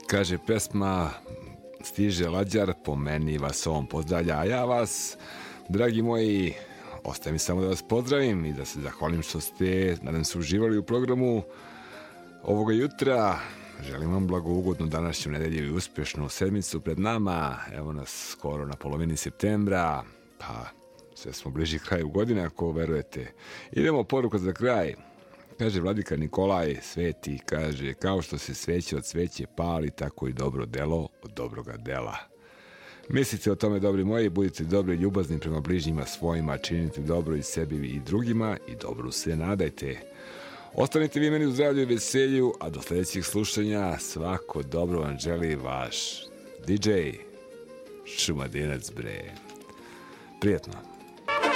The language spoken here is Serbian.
Kaže pesma, stiže lađar, po meni vas on pozdravlja, a ja vas, dragi moji, ostaje mi samo da vas pozdravim i da se zahvalim što ste, nadam se, uživali u programu ovoga jutra. Želim vam blagougodnu današnju nedelju i uspješnu sedmicu pred nama. Evo nas skoro na polovini septembra, pa sve smo bliži kraju godine, ako verujete. Idemo poruka za kraj. Kaže Vladika Nikolaj Sveti, kaže, kao što se sveće od sveće pali, tako i dobro delo od dobroga dela. Mislite o tome, dobri moji, budite dobri i ljubazni prema bližnjima svojima, činite dobro i sebi i drugima i dobru se nadajte. Ostanite vi meni u zdravlju i veselju, a do sljedećih slušanja svako dobro vam želi vaš DJ Šumadinac, bre. Prijetno.